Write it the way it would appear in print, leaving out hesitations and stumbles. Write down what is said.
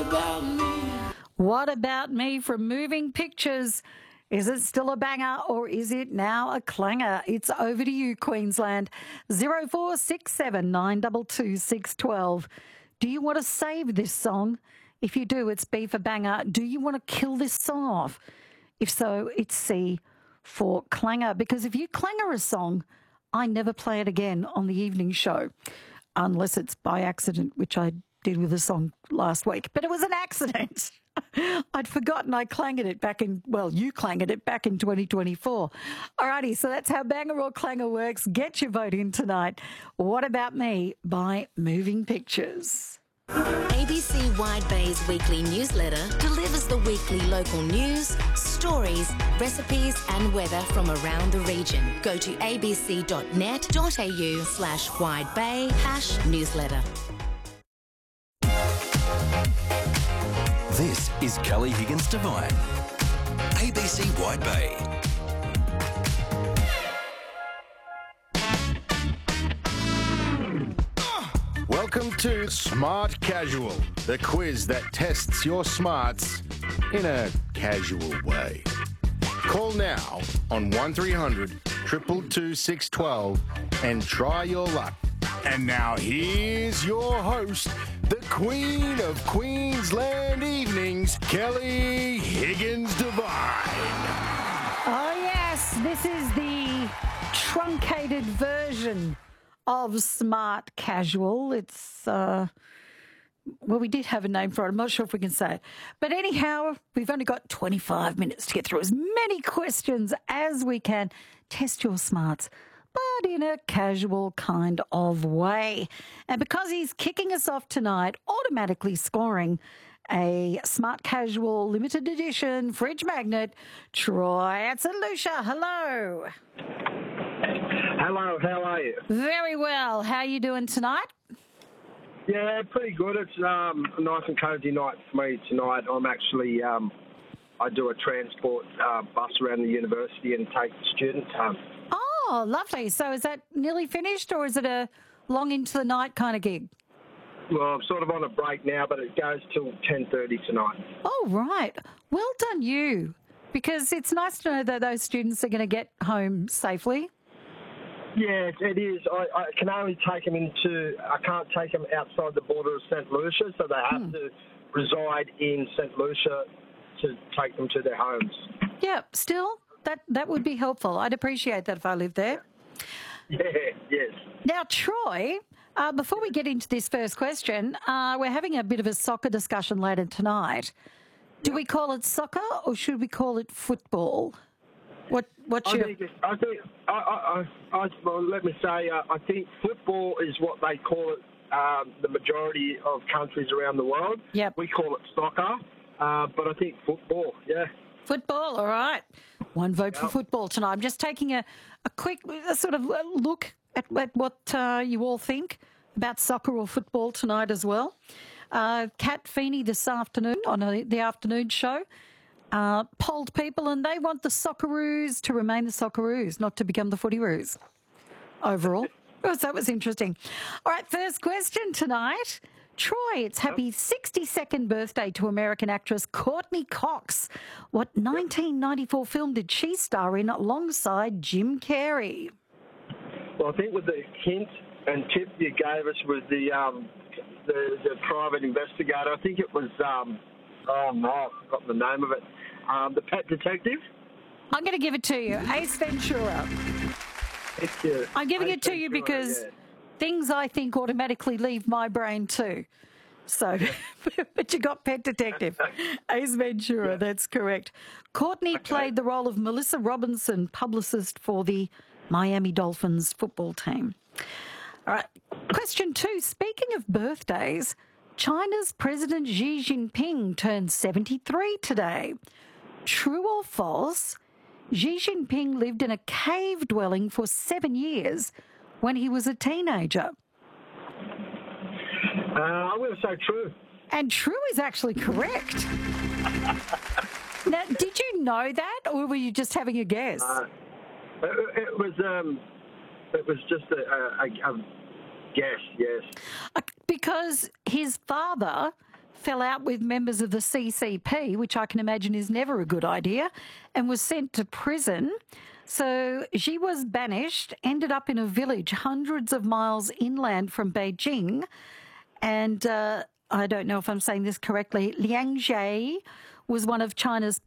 about me? What About Me from Moving Pictures? Is it still a banger or is it now a clanger? It's over to you, Queensland. 0467 922 612. Do you want to save this song? If you do, it's B for banger. Do you want to kill this song off? If so, it's C for clanger. Because if you clanger a song, I never play it again on the evening show, unless it's by accident, which I did with a song last week. But it was an accident. I'd forgotten I clanged it back in, well, you clanged it back in 2024. Alrighty, so that's how banger or clanger works. Get your vote in tonight. What About Me by Moving Pictures. ABC Wide Bay's weekly newsletter delivers the weekly local news, stories, recipes and weather from around the region. Go to abc.net.au/widebay/newsletter. This is Kelly Higgins Devine, ABC Wide Bay. Welcome to Smart Casual, the quiz that tests your smarts in a casual way. Call now on 1300 222 612 and try your luck. And now here's your host, the Queen of Queensland Evenings, Kelly Higgins Devine. Oh, yes, this is the truncated version of Smart Casual. It's, well, we did have a name for it. I'm not sure if we can say it. But anyhow, we've only got 25 minutes to get through as many questions as we can. Test your smarts, but in a casual kind of way. And because he's kicking us off tonight, automatically scoring a Smart Casual limited edition fridge magnet, Troy at St Lucia. Hello. Hello, how are you? Very well. How are you doing tonight? Yeah, pretty good. It's a nice and cosy night for me tonight. I'm actually, I do a transport bus around the university and take students home. Oh, lovely. So is that nearly finished or is it a long into the night kind of gig? Well, I'm sort of on a break now, but it goes till 10:30 tonight. Oh, right. Well done you, because it's nice to know that those students are going to get home safely. Yeah, it is. I can only take them I can't take them outside the border of St Lucia, so they have to reside in St Lucia to take them to their homes. Yeah, still, that would be helpful. I'd appreciate that if I lived there. Yeah, yes. Now, Troy, before we get into this first question, we're having a bit of a soccer discussion later tonight. Do we call it soccer or should we call it football? What's your... Well, let me say, I think football is what they call it, the majority of countries around the world. Yep. We call it soccer, but I think football, yeah. Football, all right. One vote for football tonight. I'm just taking a quick sort of look at what you all think about soccer or football tonight as well. Kat Feeney this afternoon on the afternoon show polled people and they want the Socceroos to remain the Socceroos, not to become the Footyroos overall. So that was interesting. All right, first question tonight. Troy, it's happy 62nd birthday to American actress Courtney Cox. What 1994 film did she star in alongside Jim Carrey? Well, I think with the hint and tip you gave us with the private investigator, I think it was, oh no, I've forgotten the name of it, the Pet Detective. I'm going to give it to you, Ace Ventura. Thank you. I'm giving Ace it to you Ventura, because yeah. things I think automatically leave my brain too. So, but you got Pet Detective. Ace Ventura, that's correct. Courtney played the role of Melissa Robinson, publicist for the Miami Dolphins football team. All right, question 2. Speaking of birthdays, China's President Xi Jinping turned 73 today. True or false? Xi Jinping lived in a cave dwelling for 7 years when he was a teenager. I'm going to say true. And true is actually correct. Now, did you know that, or were you just having a guess? It was just a guess, yes. Because his father fell out with members of the CCP, which I can imagine is never a good idea, and was sent to prison. So she was banished, ended up in a village hundreds of miles inland from Beijing. And I don't know if I'm saying this correctly, Liang Jie was one of China's